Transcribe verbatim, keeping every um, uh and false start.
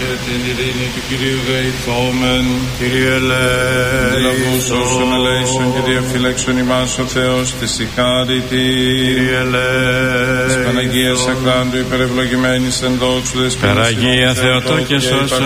την ειρήνη του Κυρίου δεηθόμεν. Κύριε ελέησον. Όσον ελέησον και διαφύλαξον ημάς ο Θεός της η χάρητη. Κύριε ελέησον. Της Παναγίας Ακλάντου υπερευλογημένης εν δόξου δεσποινής. Παραγία Θεοτόκε σώσον.